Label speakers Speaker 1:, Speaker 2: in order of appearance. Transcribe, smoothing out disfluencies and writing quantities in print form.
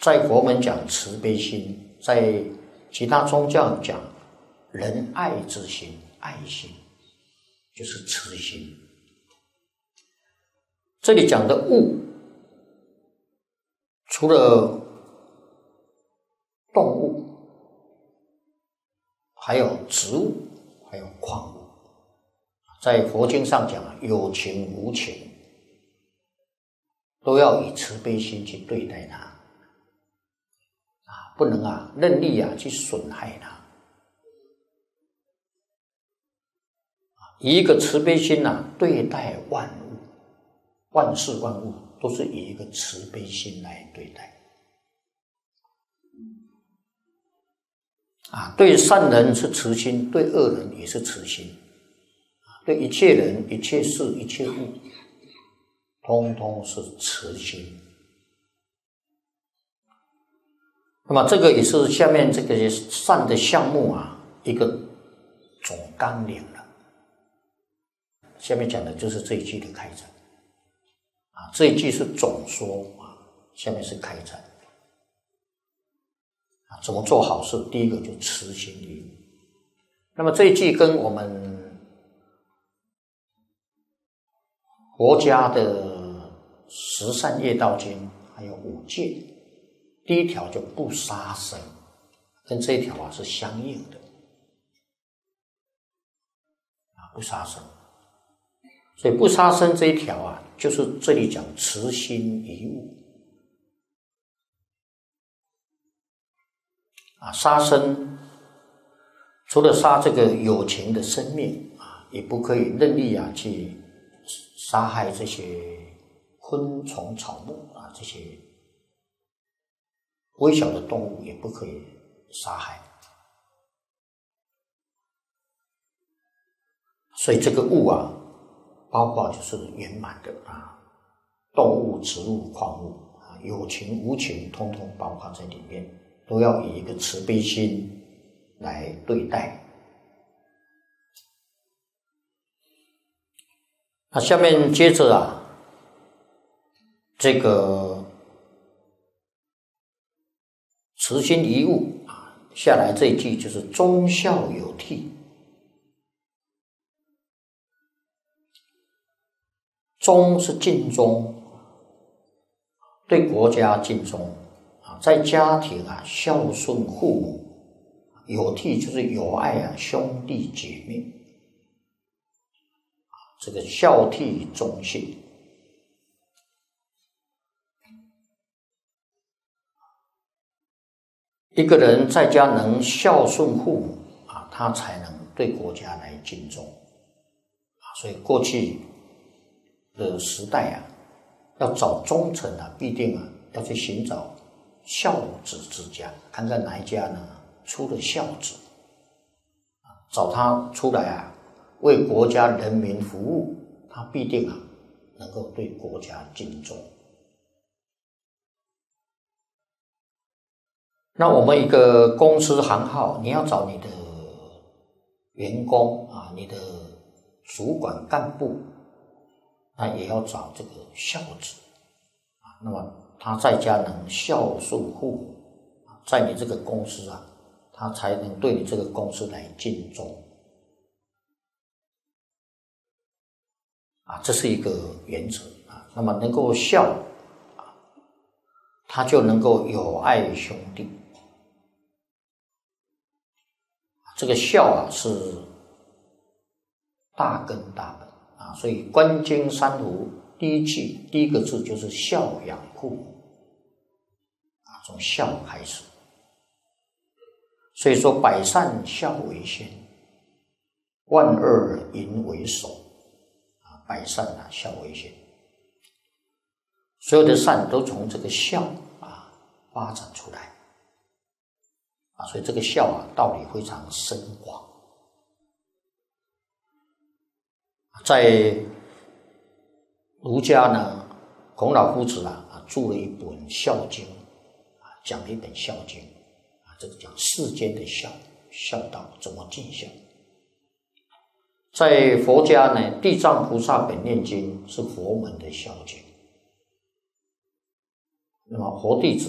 Speaker 1: 在佛门讲慈悲心，在其他宗教讲仁爱之心，爱心就是慈心。这里讲的物，除了动物，还有植物，还有矿物。在佛经上讲，有情无情，都要以慈悲心去对待它，不能任力去损害它。以一个慈悲心对待万物，万事万物都是以一个慈悲心来对待。对善人是慈心，对恶人也是慈心，对一切人、一切事、一切物，通通是慈心。那么这个也是下面这个善的项目一个总纲领了。下面讲的就是这一句的开展这一句是总说下面是开展怎么做好事？第一个就慈心礼物。那么这一句跟我们佛家的十善业道经还有五戒，第一条就不杀生，跟这一条是相应的不杀生。所以不杀生这一条就是这里讲慈心一物杀生除了杀这个有情的生命也不可以任意去杀害这些昆虫草木这些微小的动物也不可以杀害。所以这个物包括就是圆满的动物、植物、矿物有情无情通通包括在里面，都要以一个慈悲心来对待。那下面接着这个慈心一物下来这一句就是忠孝有悌。忠是尽忠，对国家尽忠在家庭孝顺父母，有悌就是有爱兄弟姐妹这个孝悌忠信。一个人在家能孝顺父母他才能对国家来尽忠所以过去的时代要找忠臣必定要去寻找孝子之家，看看哪一家呢出了孝子找他出来为国家人民服务，他必定能够对国家尽忠。那我们一个公司行号，你要找你的员工你的主管干部那也要找这个孝子那么他在家能孝顺父母，在你这个公司他才能对你这个公司来尽忠这是一个原则那么能够孝他就能够有爱兄弟这个孝是大根大本所以观经三途第一句第一个字就是孝养父母从孝开始。所以说百善孝为先，万恶淫为首百善孝为先，所有的善都从这个孝发展出来所以这个孝道理非常深广。在儒家呢，孔老夫子著了一本《孝经》讲了一本《孝经》这个讲世间的孝道怎么尽孝。在佛家呢，地藏菩萨本愿经是佛门的孝经。那么佛弟子